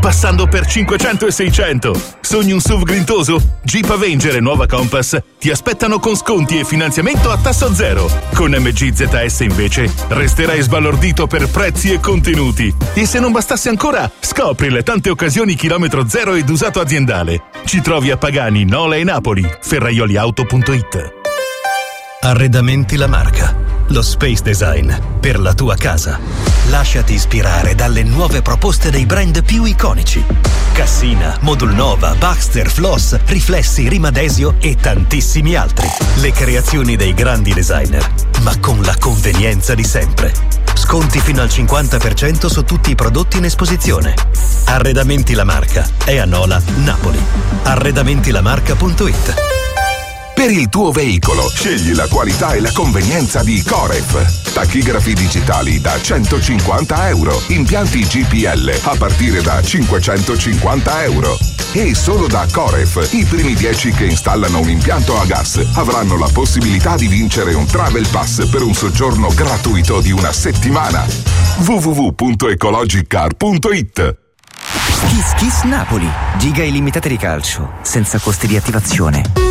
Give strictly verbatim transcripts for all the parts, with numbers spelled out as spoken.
passando per cinquecento e seicento. Sogni un S U V grintoso? Jeep Avenger e nuova Compass ti aspettano con sconti e finanziamento a tasso zero. Con M G Z S invece resterai sbalordito per prezzi e contenuti. E se non bastasse ancora, scopri le tante occasioni chilometro zero ed usato aziendale. Ci trovi a Pagani, Nola e Napoli. ferraioliauto punto it. Arredamenti La Marca, lo space design per la tua casa. Lasciati ispirare dalle nuove proposte dei brand più iconici. Cassina, Modulnova, Baxter, Floss, Riflessi, Rimadesio e tantissimi altri. Le creazioni dei grandi designer, ma con la convenienza di sempre. Sconti fino al cinquanta per cento su tutti i prodotti in esposizione. Arredamenti La Marca è a Nola, Napoli. arredamenti la marca punto it. Per il tuo veicolo, scegli la qualità e la convenienza di Coref. Tachigrafi digitali da centocinquanta euro. Impianti G P L a partire da cinquecentocinquanta euro. E solo da Coref, i primi dieci che installano un impianto a gas avranno la possibilità di vincere un Travel Pass per un soggiorno gratuito di una settimana. w w w punto ecologicar punto it. Kiss Kiss Napoli. Giga illimitate di calcio, senza costi di attivazione.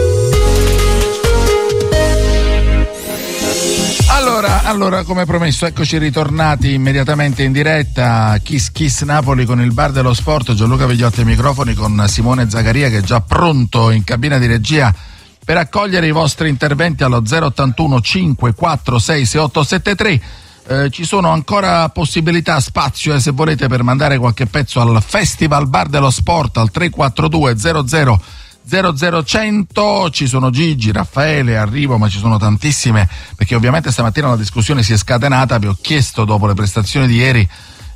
Allora, allora, come promesso, eccoci ritornati immediatamente in diretta. Kiss Kiss Napoli con il bar dello sport. Gianluca Vigliotti ai microfoni con Simone Zagaria che è già pronto in cabina di regia per accogliere i vostri interventi allo zero ottantuno cinque quattro sei sei otto sette tre. Eh, ci sono ancora possibilità, spazio, eh, se volete, per mandare qualche pezzo al Festival Bar dello Sport al tre quattro due zero zero zero zero cento. Ci sono Gigi, Raffaele, arrivo, ma ci sono tantissime, perché ovviamente stamattina la discussione si è scatenata. Vi ho chiesto, dopo le prestazioni di ieri,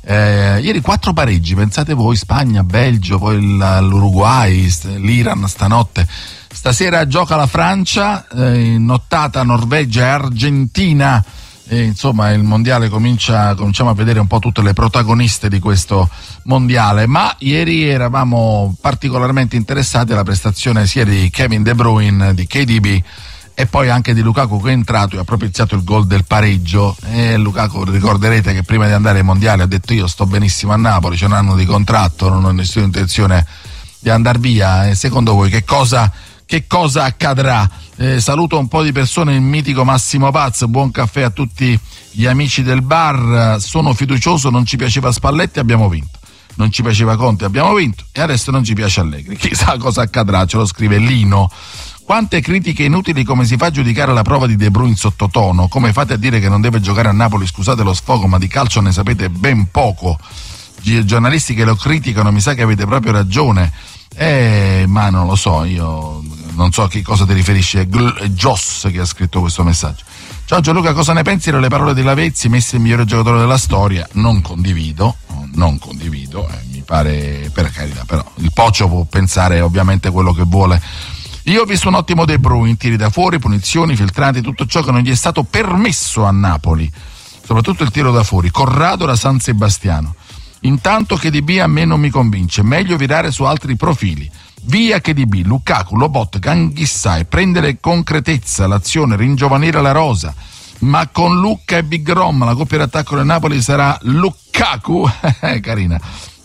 eh, ieri quattro pareggi, pensate voi, Spagna, Belgio, poi il, l'Uruguay, l'Iran stanotte. Stasera gioca la Francia, eh, in nottata Norvegia e Argentina. E insomma il mondiale comincia, cominciamo a vedere un po' tutte le protagoniste di questo mondiale, ma ieri eravamo particolarmente interessati alla prestazione sia di Kevin De Bruyne, di K D B e poi anche di Lukaku, che è entrato e ha propiziato il gol del pareggio. E Lukaku, ricorderete che prima di andare ai mondiali ha detto: io sto benissimo a Napoli, c'è un anno di contratto, non ho nessuna intenzione di andare via. E secondo voi che cosa Che cosa accadrà? Eh, saluto un po' di persone, il mitico Massimo Paz, buon caffè a tutti gli amici del bar. Sono fiducioso, non ci piaceva Spalletti, abbiamo vinto. Non ci piaceva Conte, abbiamo vinto. E adesso non ci piace Allegri. Chissà cosa accadrà, ce lo scrive Lino. Quante critiche inutili, come si fa a giudicare la prova di De Bruyne sottotono? Come fate a dire che non deve giocare a Napoli? Scusate lo sfogo, ma di calcio ne sapete ben poco. I giornalisti che lo criticano, mi sa che avete proprio ragione. Eh, ma non lo so, io non so a che cosa ti riferisci. È Joss che ha scritto questo messaggio. Ciao Gianluca, cosa ne pensi delle parole di Lavezzi, Messi il migliore giocatore della storia? Non condivido, non condivido, eh, mi pare, per carità, però il Pocio può pensare ovviamente quello che vuole. Io ho visto un ottimo De Bruyne, tiri da fuori, punizioni, filtrati, tutto ciò che non gli è stato permesso a Napoli, soprattutto il tiro da fuori. Corrado da San Sebastiano. Intanto K D B a me non mi convince, meglio virare su altri profili. Via K D B, Lukaku, Lobot, Ganghissà e prendere concretezza l'azione, ringiovanire la rosa. Ma con Lucca e Big Rom la coppia d'attacco del Napoli sarà Lukaku, carina.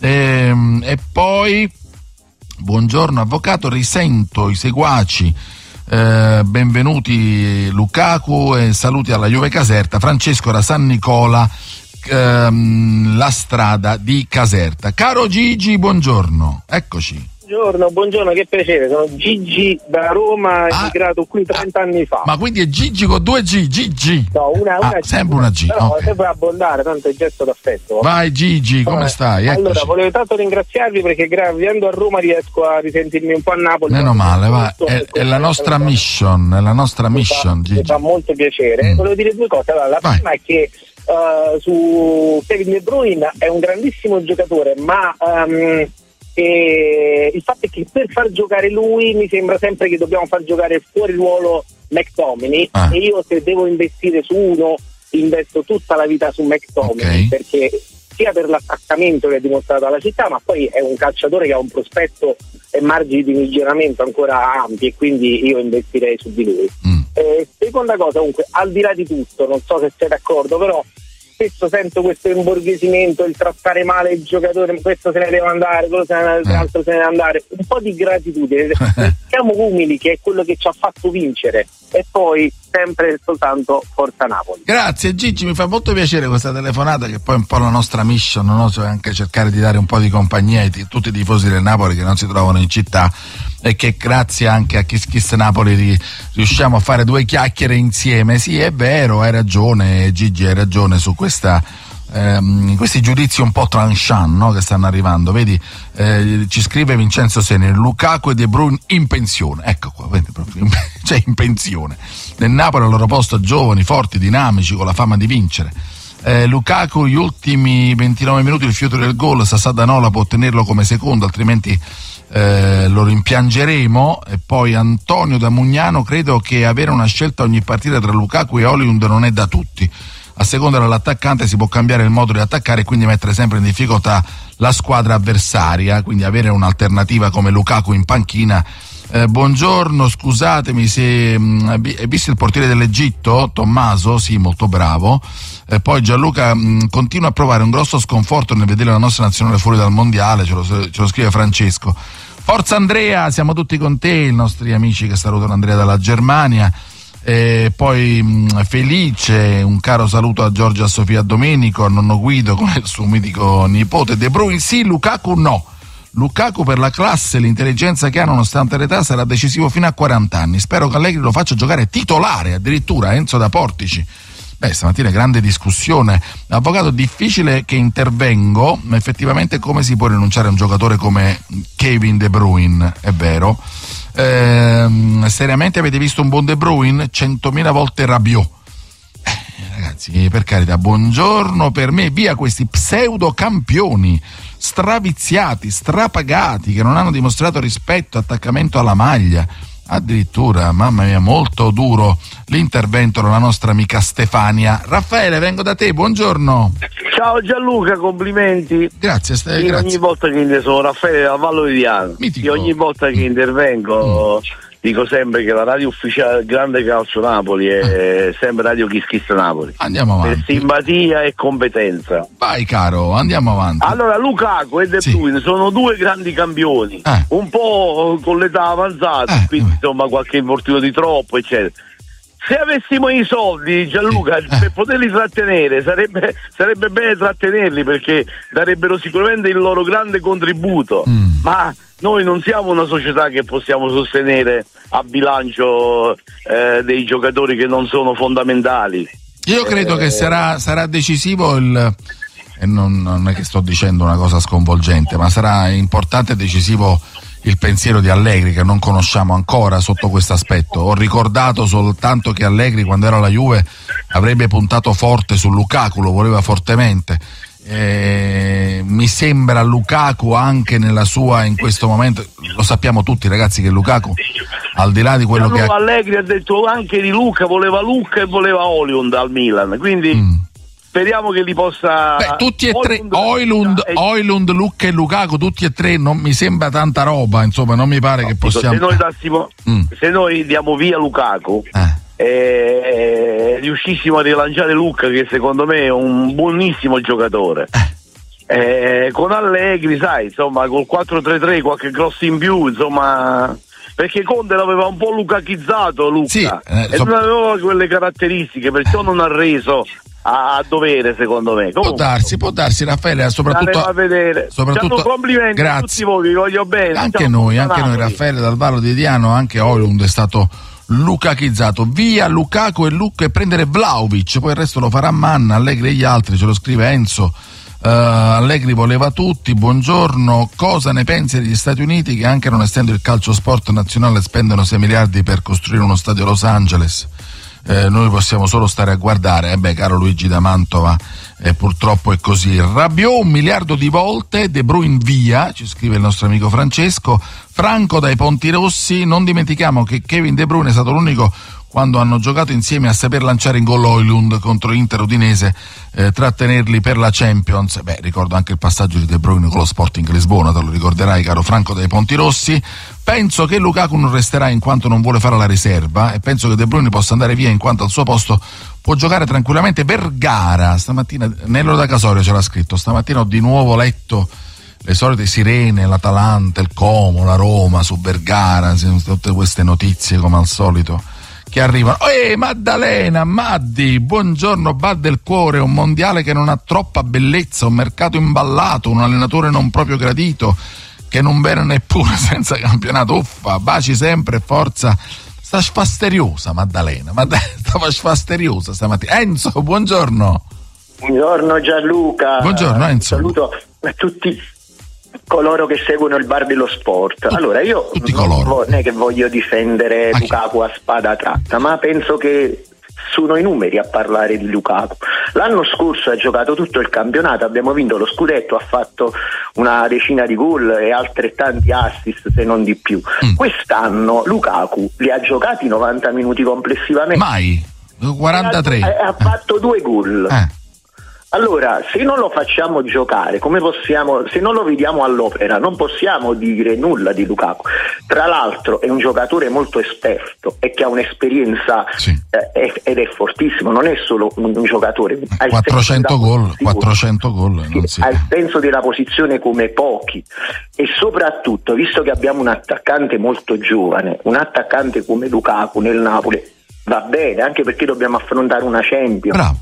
E, e poi, buongiorno avvocato, risento i seguaci. Eh, benvenuti Lukaku e saluti alla Juve Caserta. Francesco da San Nicola, ehm, la strada di Caserta. Caro Gigi, buongiorno, eccoci. Buongiorno, buongiorno, che piacere, sono Gigi da Roma, ah, emigrato qui trenta ah, anni fa. Ma quindi è Gigi con due G, Gigi? No, una, una ah, G. Sempre una G. Però okay. sempre abbondare, tanto è gesto d'affetto. Vai Gigi, come eh, stai? Eccoci. Allora, volevo tanto ringraziarvi perché vivendo a Roma riesco a risentirmi un po' a Napoli. Meno male, va. È, è la nostra mission, è la nostra mi mission, fa, Gigi. Mi fa molto piacere. Mm. Volevo dire due cose. Allora, la Vai. prima è che uh, su Kevin De Bruyne è un grandissimo giocatore, ma... Um, e il fatto è che per far giocare lui mi sembra sempre che dobbiamo far giocare fuori ruolo McTominay, ah. e io se devo investire su uno investo tutta la vita su McTominay, okay. Perché sia per l'attaccamento che ha dimostrato alla città, ma poi è un calciatore che ha un prospetto e margini di miglioramento ancora ampi e quindi io investirei su di lui. mm. Eh, seconda cosa, comunque, al di là di tutto, non so se sei d'accordo, però spesso sento questo imborghesimento, il trattare male il giocatore, questo se ne deve andare, quello se ne, eh. altro se ne deve andare, un po' di gratitudine, siamo umili, che è quello che ci ha fatto vincere, e poi sempre e soltanto forza Napoli. Grazie Gigi, mi fa molto piacere questa telefonata, che poi è un po' la nostra mission, no? Cioè anche cercare di dare un po' di compagnia ai t- tutti i tifosi del Napoli che non si trovano in città, e che grazie anche a Kiss Kiss Napoli ri- riusciamo a fare due chiacchiere insieme. Sì, è vero, hai ragione Gigi, hai ragione su questa ehm, questi giudizi un po' tranchant, no? Che stanno arrivando. Vedi, eh, ci scrive Vincenzo Sene, Lukaku e De Bruyne in pensione, ecco qua, vedi, proprio in, cioè in pensione. Nel Napoli al loro posto giovani, forti, dinamici, con la fama di vincere. Eh, Lukaku gli ultimi ventinove minuti, il fiuto del gol, Sassadanola può tenerlo come secondo, altrimenti eh, lo rimpiangeremo. E poi Antonio da Mugnano, credo che avere una scelta ogni partita tra Lukaku e Højlund non è da tutti, a seconda dell'attaccante si può cambiare il modo di attaccare e quindi mettere sempre in difficoltà la squadra avversaria, quindi avere un'alternativa come Lukaku in panchina. Eh, buongiorno, scusatemi se mh, hai visto il portiere dell'Egitto, Tommaso? Sì, molto bravo. Eh, poi Gianluca mh, continua a provare un grosso sconforto nel vedere la nostra nazionale fuori dal mondiale, ce lo, ce lo scrive Francesco. Forza Andrea, siamo tutti con te, i nostri amici che salutano Andrea dalla Germania. Eh, poi mh, Felice, un caro saluto a Giorgia Sofia Domenico, a nonno Guido con il suo mitico nipote. De Bruyne sì, Lukaku no. Lukaku per la classe e l'intelligenza che ha nonostante l'età sarà decisivo fino a quaranta anni. Spero che Allegri lo faccia giocare titolare, addirittura Enzo da Portici. Beh, stamattina grande discussione. Avvocato, difficile che intervengo, ma effettivamente come si può rinunciare a un giocatore come Kevin De Bruyne? È vero. Ehm, seriamente avete visto un buon De Bruyne? centomila volte Rabiot. Eh, ragazzi, per carità, buongiorno, per me via questi pseudo campioni straviziati, strapagati, che non hanno dimostrato rispetto, attaccamento alla maglia. Addirittura, mamma mia, molto duro l'intervento della nostra amica Stefania. Raffaele, vengo da te, buongiorno. Ciao Gianluca, complimenti. Grazie, stai, io grazie. Ogni volta che intervengo, sono Raffaele da Vallo di Diano. Io ogni volta che intervengo mm. dico sempre che la radio ufficiale del Grande Calcio Napoli è mm. sempre Radio Kiss Kiss Napoli. Andiamo avanti. Per simpatia e competenza. Vai caro, andiamo avanti. Allora, Lukaku e De Bruyne sì. sono due grandi campioni, eh. un po' con l'età avanzata, eh. quindi insomma qualche infortunio di troppo, eccetera. Se avessimo i soldi, Gianluca, eh. per poterli trattenere, sarebbe, sarebbe bene trattenerli, perché darebbero sicuramente il loro grande contributo, mm. ma noi non siamo una società che possiamo sostenere a bilancio eh, dei giocatori che non sono fondamentali. Io credo eh, che sarà, sarà decisivo il, e non, non è che sto dicendo una cosa sconvolgente, ma sarà importante e decisivo il pensiero di Allegri, che non conosciamo ancora sotto questo aspetto. Ho ricordato soltanto che Allegri, quando era alla Juve, avrebbe puntato forte su Lukaku, lo voleva fortemente. Eh, mi sembra Lukaku anche nella sua, in questo momento, lo sappiamo tutti ragazzi che Lukaku, al di là di quello che ha... Allegri ha detto anche di Luka, voleva Luka e voleva Højlund al Milan, quindi mm. speriamo che li possa... Beh, tutti e tre, Højlund, Højlund, Luka e Lukaku, tutti e tre, non mi sembra tanta roba, insomma, non mi pare no, che possiamo... Se noi, dassimo, mm. se noi diamo via Lukaku eh. e riuscissimo a rilanciare Luka, che secondo me è un buonissimo giocatore, eh. Eh, con Allegri, sai, insomma, col quattro tre tre, qualche cross in più, insomma... Perché Conte l'aveva un po' lucachizzato Luka, sì, eh, e so... non aveva quelle caratteristiche, perciò non ha reso a, a dovere, secondo me. Comunque, può darsi, può darsi Raffaele, soprattutto a vedere. soprattutto complimenti grazie. a tutti voi, vi voglio bene. Anche Ciao, noi, anche Napoli. noi Raffaele dal Vallo di Diano, anche Højlund è stato lucachizzato. Via Lukaku e Luka e prendere Vlahovic, poi il resto lo farà Manna, Allegri e gli altri, ce lo scrive Enzo. Uh, Allegri voleva tutti. Buongiorno, cosa ne pensi degli Stati Uniti che, anche non essendo il calcio sport nazionale, spendono sei miliardi per costruire uno stadio a Los Angeles? Eh, noi possiamo solo stare a guardare. Eh beh, caro Luigi da Mantova, eh, purtroppo è così. Rabiot un miliardo di volte, De Bruyne via, ci scrive il nostro amico Francesco. Franco dai Ponti Rossi, non dimentichiamo che Kevin De Bruyne è stato l'unico, quando hanno giocato insieme, a saper lanciare in gol Højlund contro Inter Udinese, eh, trattenerli per la Champions. Beh, ricordo anche il passaggio di De Bruyne con lo Sporting Lisbona, te lo ricorderai, caro Franco dai Ponti Rossi. Penso che Lukaku non resterà in quanto non vuole fare la riserva, e penso che De Bruyne possa andare via in quanto al suo posto può giocare tranquillamente Vergara. Stamattina Nello da Casorio ce l'ha scritto, stamattina ho di nuovo letto le solite sirene, l'Atalanta, il Como, la Roma su Vergara, tutte queste notizie come al solito che arrivano. Ehi, Maddalena, Maddi, buongiorno, Bad del cuore, un mondiale che non ha troppa bellezza, un mercato imballato, un allenatore non proprio gradito, che non bene neppure senza campionato. Uffa, baci sempre, forza. Sta sfasteriosa Maddalena, Maddalena stava sfasteriosa stamattina. Enzo, buongiorno. Buongiorno Gianluca. Buongiorno Enzo. Saluto a tutti coloro che seguono il bar dello sport. Allora, io tutti non, coloro. non è che voglio difendere ah, Lukaku a spada tratta, ma penso che sono i numeri a parlare di Lukaku. L'anno scorso ha giocato tutto il campionato, abbiamo vinto lo scudetto, ha fatto una decina di gol e altrettanti assist, se non di più. Mm. Quest'anno Lukaku li ha giocati novanta minuti complessivamente. Mai? quarantatré. Ha, ha fatto due gol. Eh. Allora, se non lo facciamo giocare, come possiamo, se non lo vediamo all'opera, non possiamo dire nulla di Lukaku. Tra l'altro è un giocatore molto esperto e che ha un'esperienza, sì. eh, ed è fortissimo, non è solo un, un giocatore. Ha quattrocento gol, quattrocento gol, sì, si... ha il senso della posizione come pochi, e soprattutto, visto che abbiamo un attaccante molto giovane, un attaccante come Lukaku nel Napoli va bene, anche perché dobbiamo affrontare una Champions. Bravo.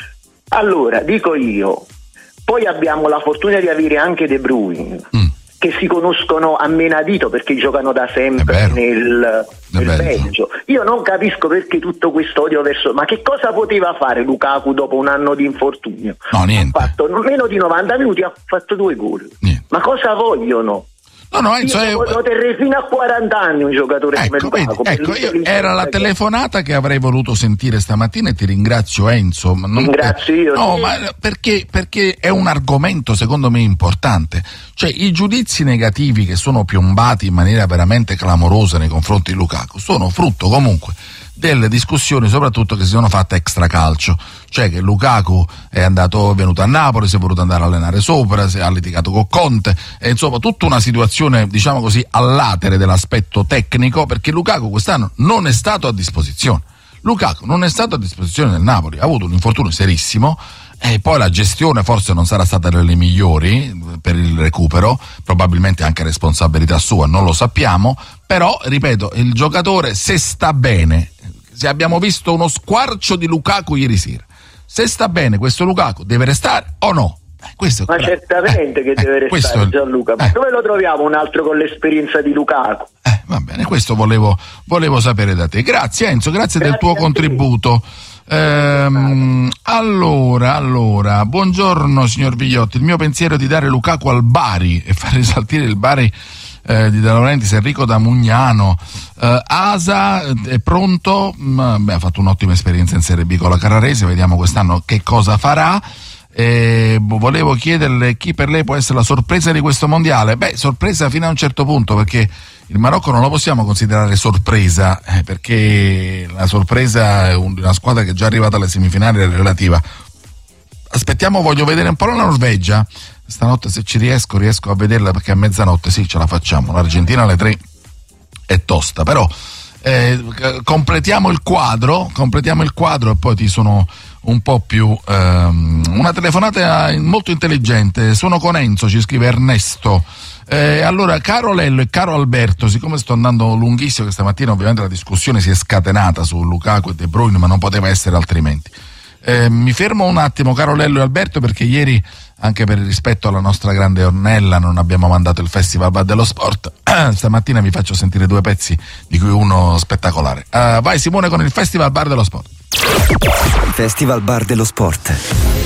Allora, dico io, poi abbiamo la fortuna di avere anche De Bruyne, mm. che si conoscono a menadito perché giocano da sempre nel, nel Belgio. Io non capisco perché tutto questo odio verso... Ma che cosa poteva fare Lukaku dopo un anno di infortunio? No, niente. Ha fatto meno di novanta minuti, ha fatto due gol. Niente. Ma cosa vogliono? No, no, Enzo, io lo terrei fino a quaranta anni un giocatore ecco, come Lukaku. Vedi, ecco, io, era la telefonata che avrei voluto sentire stamattina e ti ringrazio Enzo. Ma non ringrazio per, io. No, sì. ma perché, perché è un argomento secondo me importante. Cioè i giudizi negativi che sono piombati in maniera veramente clamorosa nei confronti di Lukaku sono frutto comunque delle discussioni soprattutto che si sono fatte extracalcio, cioè che Lukaku è andato, è venuto a Napoli, si è voluto andare a allenare sopra, si è litigato con Conte, e insomma tutta una situazione, diciamo così, all'atere dell'aspetto tecnico, perché Lukaku quest'anno non è stato a disposizione. Lukaku non è stato a disposizione del Napoli, ha avuto un infortunio serissimo, e poi la gestione forse non sarà stata delle migliori per il recupero, probabilmente anche responsabilità sua, non lo sappiamo, però ripeto, il giocatore se sta bene, se abbiamo visto uno squarcio di Lukaku ieri sera, se sta bene questo Lukaku deve restare o no? Eh, questo ma certamente eh, che deve eh, restare Gianluca, ma eh. dove lo troviamo un altro con l'esperienza di Lukaku? Eh, va bene, questo volevo, volevo sapere da te. Grazie Enzo, grazie, grazie del tuo contributo. Ehm, allora, allora, buongiorno signor Vigliotti, il mio pensiero è di dare Lukaku al Bari e far risaltire il Bari eh, di De Laurentiis, Enrico da Mugnano. eh, Asa è pronto, beh, ha fatto un'ottima esperienza in Serie B con la Carrarese, vediamo quest'anno che cosa farà. Eh, volevo chiederle chi per lei può essere la sorpresa di questo mondiale. Beh, sorpresa fino a un certo punto, perché il Marocco non lo possiamo considerare sorpresa, eh, perché la sorpresa è una squadra che è già arrivata alle semifinali è relativa. Aspettiamo, voglio vedere un po' la Norvegia stanotte, se ci riesco riesco a vederla, perché a mezzanotte sì ce la facciamo, l'Argentina alle tre è tosta, però eh, completiamo il quadro completiamo il quadro e poi ti sono un po' più ehm, una telefonata molto intelligente. Sono con Enzo, ci scrive Ernesto. Eh, allora, caro Lello e caro Alberto, siccome sto andando lunghissimo, che stamattina ovviamente la discussione si è scatenata su Lukaku e De Bruyne, ma non poteva essere altrimenti. Eh, mi fermo un attimo, caro Lello e Alberto, perché ieri, anche per il rispetto alla nostra grande Ornella, non abbiamo mandato il Festival Bar dello Sport. Stamattina vi faccio sentire due pezzi, di cui uno spettacolare. Uh, vai Simone con il Festival Bar dello Sport. Festival Bar dello Sport.